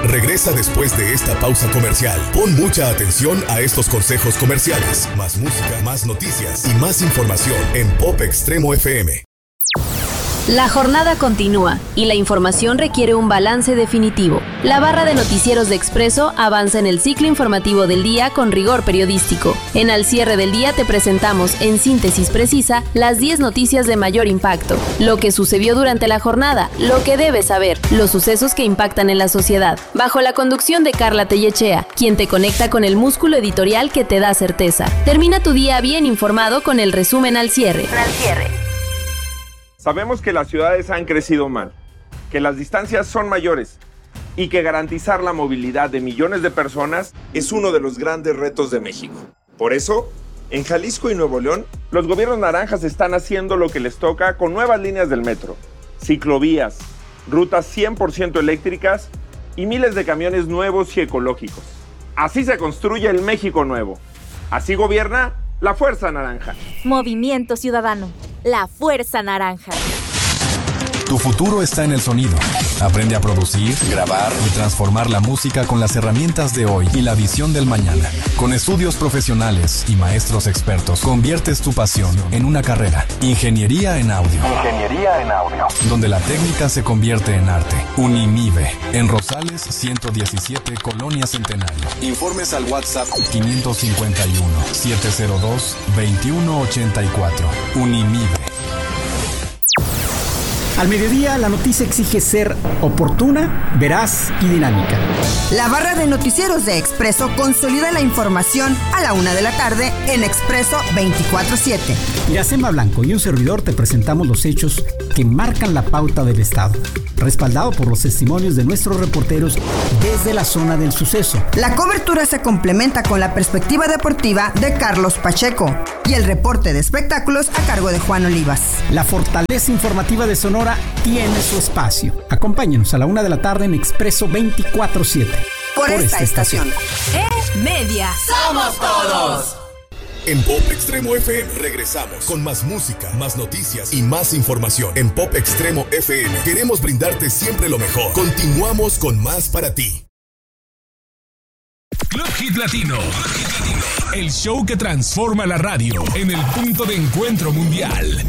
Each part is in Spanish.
regresa después de esta pausa comercial. Pon mucha atención a estos consejos comerciales. Más música, más noticias y más información en Pop Extremo FM. La jornada continúa y la información requiere un balance definitivo. La barra de noticieros de Expreso avanza en el ciclo informativo del día con rigor periodístico. En Al Cierre del Día te presentamos, en síntesis precisa, las 10 noticias de mayor impacto, lo que sucedió durante la jornada, lo que debes saber, los sucesos que impactan en la sociedad, bajo la conducción de Carla Tellechea, quien te conecta con el músculo editorial que te da certeza. Termina tu día bien informado con el resumen Al Cierre. Sabemos que las ciudades han crecido mal, que las distancias son mayores y que garantizar la movilidad de millones de personas es uno de los grandes retos de México. Por eso, en Jalisco y Nuevo León, los gobiernos naranjas están haciendo lo que les toca con nuevas líneas del metro, ciclovías, rutas 100% eléctricas y miles de camiones nuevos y ecológicos. Así se construye el México nuevo. Así gobierna la Fuerza Naranja. Movimiento Ciudadano. La Fuerza Naranja. Tu futuro está en el sonido. Aprende a producir, grabar y transformar la música con las herramientas de hoy y la visión del mañana. Con estudios profesionales y maestros expertos, conviertes tu pasión en una carrera. Ingeniería en audio. Donde la técnica se convierte en arte. Unimive. En Rosales 117, Colonia Centenario. Informes al WhatsApp 551-702-2184. Unimive. Al mediodía, la noticia exige ser oportuna, veraz y dinámica. La barra de noticieros de Expreso consolida la información a la 1 de la tarde en Expreso 24/7. Iracema Blanco y un servidor te presentamos los hechos que marcan la pauta del Estado, respaldado por los testimonios de nuestros reporteros desde la zona del suceso. La cobertura se complementa con la perspectiva deportiva de Carlos Pacheco y el reporte de espectáculos a cargo de Juan Olivas. La fortaleza informativa de Sonora tiene su espacio. Acompáñenos a la 1 de la tarde en Expreso 24/7. Por esta estación. Media. ¡Somos todos! En Pop Extremo FM regresamos con más música, más noticias y más información. En Pop Extremo FM queremos brindarte siempre lo mejor. Continuamos con más para ti. Club Hit Latino. El show que transforma la radio en el punto de encuentro mundial.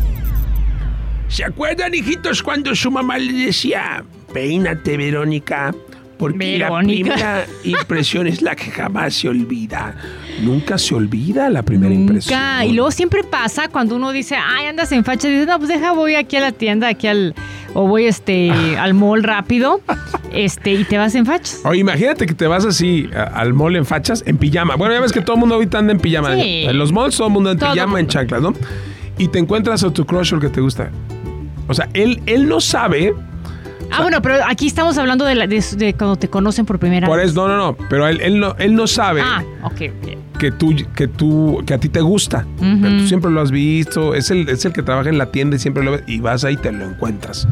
¿Se acuerdan, hijitos, cuando su mamá le decía, peínate, Verónica? Porque la primera impresión es la que jamás se olvida. Nunca se olvida la primera impresión. Y luego siempre pasa cuando uno dice, ay, andas en facha. Dices, no, pues voy aquí a la tienda, o voy al mall rápido, y te vas en fachas. Oye, imagínate que te vas así al mall en fachas, en pijama. Bueno, ya ves que todo el mundo ahorita anda en pijama. Sí. En los malls todo el mundo en pijama, en chanclas, ¿no? Y te encuentras a tu crush o el que te gusta. O sea, él no sabe. Bueno, pero aquí estamos hablando de cuando te conocen por primera vez. Por eso, no. Pero él no sabe. Ok. Que a ti te gusta. Uh-huh. Pero tú siempre lo has visto. Es el que trabaja en la tienda y siempre lo ves. Y vas ahí y te lo encuentras.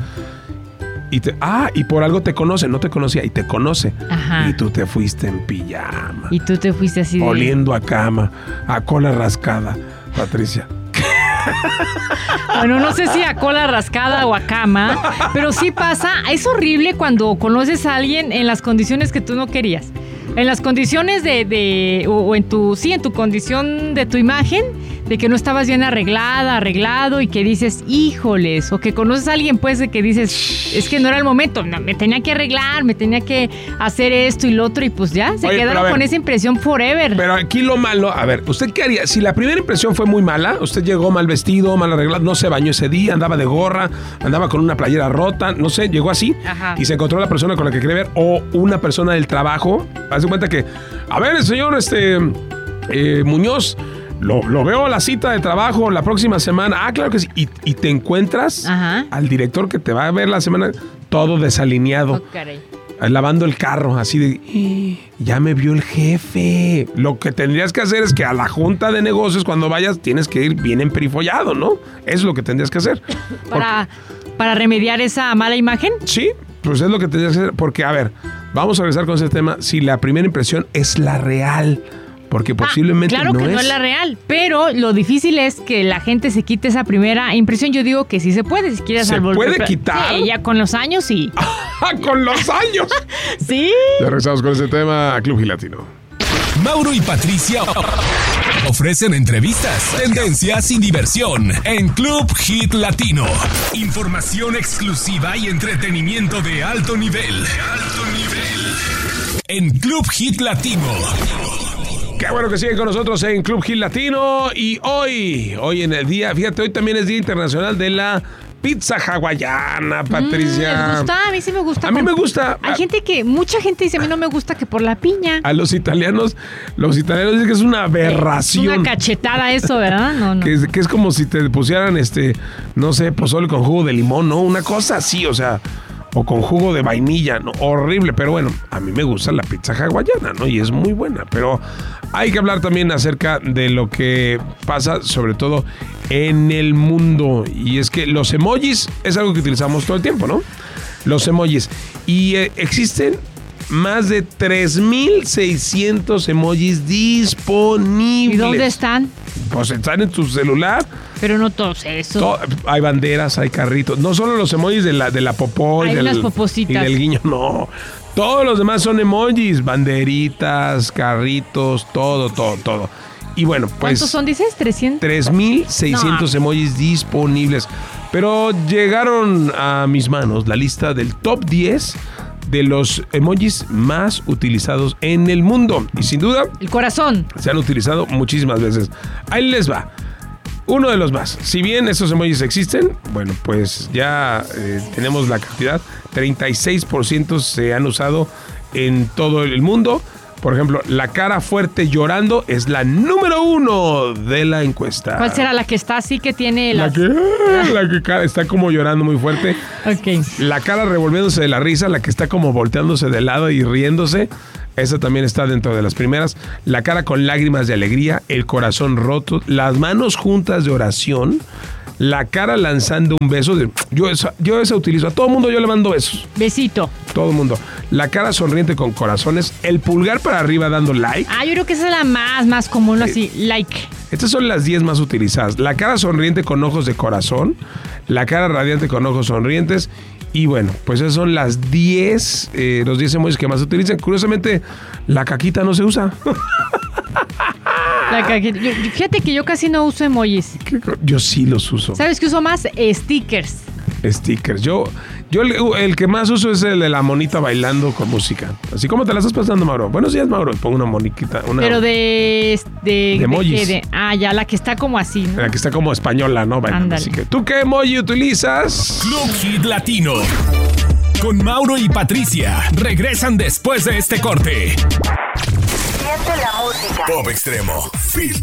Y por algo te conoce. No te conocía y te conoce. Ajá. Y tú te fuiste en pijama. Y tú te fuiste así oliendo a cama, a cola rascada, Patricia. Bueno, no sé si a cola rascada o a cama, pero sí pasa. Es horrible cuando conoces a alguien en las condiciones que tú no querías. En las condiciones en tu condición de tu imagen, de que no estabas bien arreglado y que dices, híjoles, o que conoces a alguien pues de que dices, es que no era el momento, no, me tenía que arreglar, me tenía que hacer esto y lo otro y pues ya, se quedaron con esa impresión forever. Pero aquí lo malo, a ver, ¿usted qué haría? Si la primera impresión fue muy mala, usted llegó mal vestido, mal arreglado, no se bañó ese día, andaba de gorra, andaba con una playera rota, no sé, llegó así. Ajá. Y se encontró la persona con la que quería ver o una persona del trabajo, hace cuenta que, a ver, el señor Muñoz, lo veo a la cita de trabajo la próxima semana. Claro que sí. Y te encuentras al director que te va a ver la semana todo desalineado. Lavando el carro, así de, ya me vio el jefe. Lo que tendrías que hacer es que a la junta de negocios, cuando vayas, tienes que ir bien emperifollado, ¿no? Eso es lo que tendrías que hacer. ¿Para remediar esa mala imagen? Sí, pues es lo que tendrías que hacer. Porque, a ver, vamos a regresar con ese tema. Si la primera impresión es la real. Porque posiblemente claro que no es la real, pero lo difícil es que la gente se quite esa primera impresión. Yo digo que sí se puede, si quieres ¿Se puede quitar? Sí, ya con los años, sí. ¿Con los años? Sí. Ya regresamos con ese tema, Club Hit Latino. Mauro y Patricia ofrecen entrevistas, tendencias y diversión en Club Hit Latino. Información exclusiva y entretenimiento de alto nivel. En Club Hit Latino. Qué bueno que siguen con nosotros en Club Hit Latino. Y hoy en el día, fíjate, hoy también es Día Internacional de la Pizza hawaiana, Patricia. ¿Les gusta? A mí sí me gusta. A mí me gusta. Hay mucha gente dice, a mí no me gusta que por la piña. A los italianos dicen que es una aberración. Es una cachetada eso, ¿verdad? No. Que es como si te pusieran, no sé, pozole con jugo de limón, ¿no? Una cosa así, o sea, o con jugo de vainilla, ¿no? Horrible, pero bueno, a mí me gusta la pizza hawaiana, ¿no? Y es muy buena, pero hay que hablar también acerca de lo que pasa, sobre todo en el mundo. Y es que los emojis es algo que utilizamos todo el tiempo, ¿no? Los emojis. Y existen más de 3,600 emojis disponibles. ¿Y dónde están? Pues están en tu celular. Pero no todos esos. Hay banderas, hay carritos. No solo los emojis de la popó hay y unas popositas. Y del guiño, no. Todos los demás son emojis, banderitas, carritos, todo. Y bueno, pues... ¿Cuántos son, dices? 300. 3,600 emojis disponibles. Pero llegaron a mis manos la lista del top 10 de los emojis más utilizados en el mundo. Y sin duda... El corazón. Se han utilizado muchísimas veces. Ahí les va. Uno de los más. Si bien estos emojis existen, bueno, pues ya tenemos la cantidad. 36% se han usado en todo el mundo. Por ejemplo, la cara fuerte llorando es la número 1 de la encuesta. ¿Cuál será la que está así que tiene la que está como llorando muy fuerte? Ok. La cara revolviéndose de la risa, la que está como volteándose de lado y riéndose. Esa también está dentro de las primeras. La cara con lágrimas de alegría, el corazón roto, las manos juntas de oración, la cara lanzando un beso. Yo esa utilizo. A todo mundo yo le mando besos. Besito. Todo el mundo. La cara sonriente con corazones, el pulgar para arriba dando like. Yo creo que esa es la más común, así, like. Estas son las 10 más utilizadas. La cara sonriente con ojos de corazón, la cara radiante con ojos sonrientes. Y bueno, pues esas son los 10 emojis que más se utilizan. Curiosamente, la caquita no se usa. La caquita. Fíjate que yo casi no uso emojis. Yo sí los uso. ¿Sabes qué uso más? Stickers. Yo el que más uso es el de la monita bailando con música. Así como te la estás pasando, Mauro. Buenos días, Mauro. Pongo una moniquita. Pero de emojis. ya, la que está como así, ¿no? La que está como española, ¿no? Bailando. Así que, ¿tú qué emoji utilizas? Club Hit Latino. Con Mauro y Patricia. Regresan después de este corte. Siente la música. Pop Extremo. Filtra